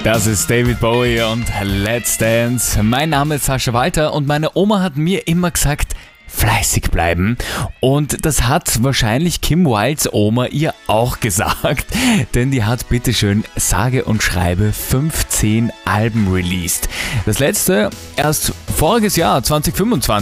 Das ist David Bowie und Let's Dance. Mein Name ist Sascha Walter und meine Oma hat mir immer gesagt, fleißig bleiben. Und das hat wahrscheinlich Kim Wildes Oma ihr auch gesagt, denn die hat bitteschön sage und schreibe 15 Alben released. Das letzte erst voriges Jahr, 2025.